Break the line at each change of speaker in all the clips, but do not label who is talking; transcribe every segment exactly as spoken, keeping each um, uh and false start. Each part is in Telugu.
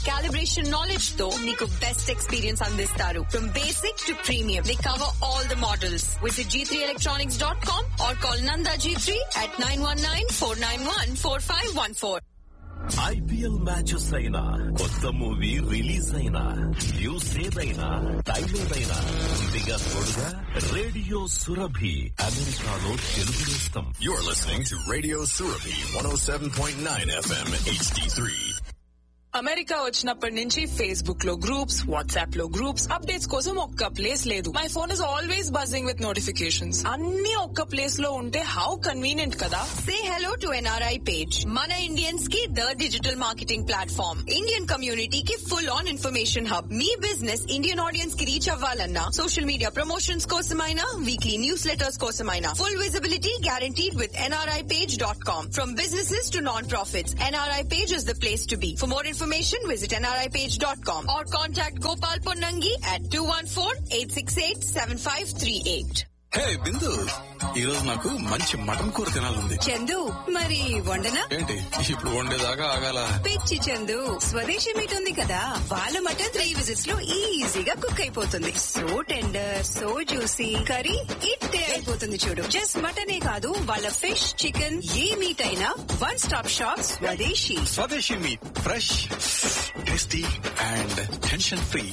calibration knowledge తో మీకు బెస్ట్ ఎక్స్పీరియన్స్ అందిస్తారు. From basic to premium, they cover all the models. Visit G three electronics dot com or call Nanda G three at nine one nine, four nine one, four five one four.
IPL matches అయినా, కొత్త మూవీ రిలీజ్ అయినా, న్యూస్ ఏదైనా, టైం ఏదైనా, ముందుగా తోడుగా రేడియో సురభి, అమెరికాలో తెలుగు నేస్తం.
You're listening to Radio Surabhi one oh seven point nine F M H D three.
America వచ్చినప్పటి నుంచి ఫేస్బుక్ లో గ్రూప్స్, వాట్సాప్ లో గ్రూప్స్, అప్డేట్స్ కోసం ఒక్క ప్లేస్ లేదు. My phone is always buzzing with notifications. అన్ని ఒక్క ప్లేస్ లో ఉంటే హౌ కన్వీనియంట్ కదా.
Say hello to N R I page. Mana Indians की the digital marketing platform. Indian community की full on information hub. Me business Indian audience की reach అవ్వాలన్నా, social media promotions కోసమైనా, weekly newsletters కోసమైనా, full visibility guaranteed with N R I page dot com. From businesses to non-profits, N R I page is the place to be. For more information, visit N R I page dot com or contact Gopal Ponnangi at two one four, eight six eight, seven five three eight.
హే బిందు, ఈ రోజు నాకు మంచి మటన్ కూర తినాలంది.
చందు, మరి వండనా?
ఏంటి ఇప్పుడు వండేదాకా ఆగాల?
పిచ్చి చందు, స్వదేశీ మీట్ ఉంది కదా, వాళ్ళ మటన్ త్రీ విజిట్స్ లో ఈజీగా కుక్ అయిపోతుంది. So tender, so juicy, curry ఇట్టే అయిపోతుంది చూడు. జస్ట్ మటనే కాదు, వాళ్ళ ఫిష్, చికెన్, ఏ మీట్ అయినా వన్ స్టాప్ షాప్ స్వదేశీ.
స్వదేశీ meet, fresh, tasty and tension free.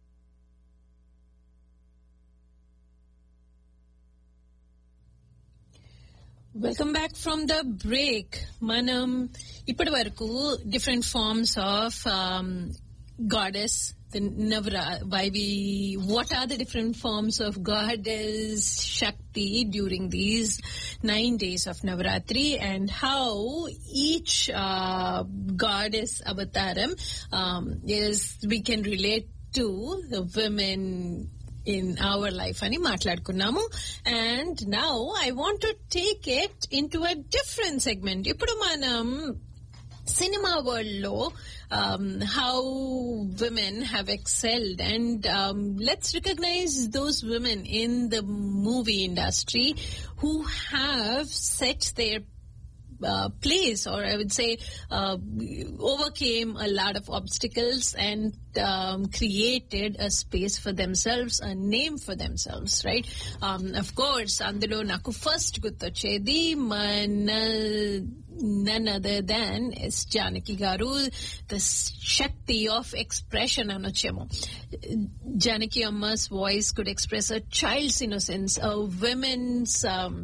Welcome back from the break. మనం ఇప్పటి వరకు different forms of goddess, Navra, why we, what are the different forms of goddess Shakti during these nine days of Navratri, and how each uh, goddess avataram um, is, we can relate to the women in our life ani maatladukunnamu. And now I want to take it into a different segment. Ippudu manam cinema world lo um, how women have excelled, and um, let's recognize those women in the movie industry who have set their Uh, place, or I would say uh, overcame a lot of obstacles and um, created a space for themselves, a name for themselves, right? Um, of course, అందులో నాకు ఫస్ట్ గుర్తొచ్చేది మన none other than S. Janaki garu, the Shakti of expression anochemo. Janaki Amma's voice could express a child's innocence, a woman's um,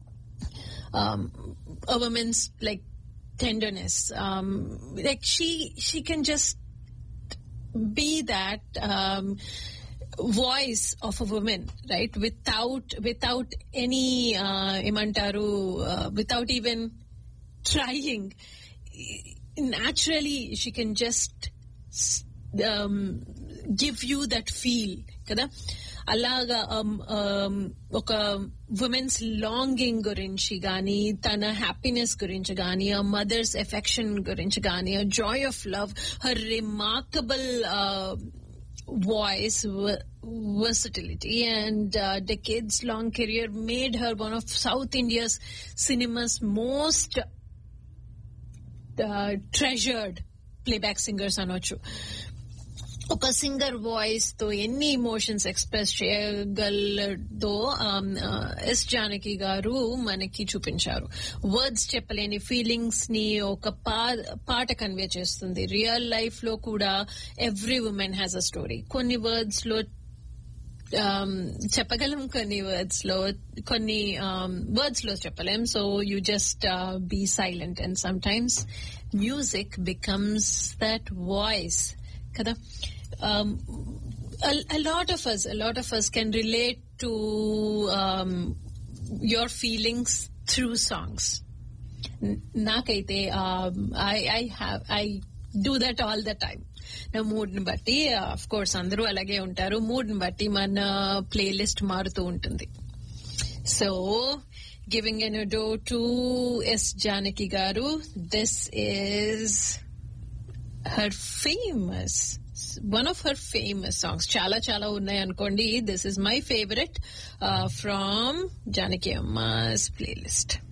um a woman's like tenderness, um like she she can just be that um voice of a woman, right, without without any uh, imantaru uh, without even trying. Naturally she can just um give you that feel kada. అలాగా ఒక ఉమెన్స్ లాంగింగ్ గురించి గానీ, తన హ్యాపీనెస్ గురించి గానీ, ఆ మదర్స్ ఎఫెక్షన్ గురించి గానీ, ఆ Joy of love, her remarkable voice, versatility, and uh, decades long career made her one of South India's cinema's most uh, treasured playback singers anochu. ఒక సింగర్ వాయిస్ తో ఎన్ని ఇమోషన్స్ ఎక్స్ప్రెస్ చేయగలదో ఎస్ జానకి గారు మనకి చూపించారు. వర్డ్స్ చెప్పలేని ఫీలింగ్స్ ని ఒక పాట కన్వే చేస్తుంది. రియల్ లైఫ్ లో కూడా every women has a story. కొన్ని వర్డ్స్ లో చెప్పగలం, కొన్ని వర్డ్స్ లో కొన్ని వర్డ్స్ లో చెప్పలేం. So you just be silent, and some times music becomes that voice కదా. Um, a, a lot of us, a lot of us can relate to um, your feelings through songs. Nakaite, um, I, I have, I do that all the time. Na mood ni batti, uh, of course, andaru alage untaru. Mood ni batti mana playlist marutu untundi. So, giving an ado to S. Janaki garu, this is her famous, one of her famous songs. Chala chala unnai ankondi. This is my favorite uh, from Janaki Amma's playlist.